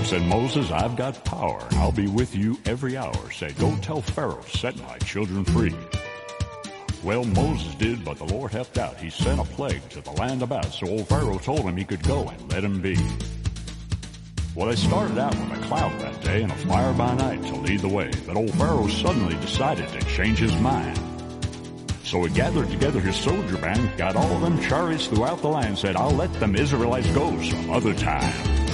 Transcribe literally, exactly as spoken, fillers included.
Said Moses, I've got power, and I'll be with you every hour. Said, go tell Pharaoh, set my children free. Well, Moses did, but the Lord helped out. He sent a plague to the land about, so old Pharaoh told him he could go and let him be. Well, they started out with a cloud that day and a fire by night to lead the way. But old Pharaoh suddenly decided to change his mind. So he gathered together his soldier band, got all of them chariots throughout the land, said, I'll let them Israelites go some other time.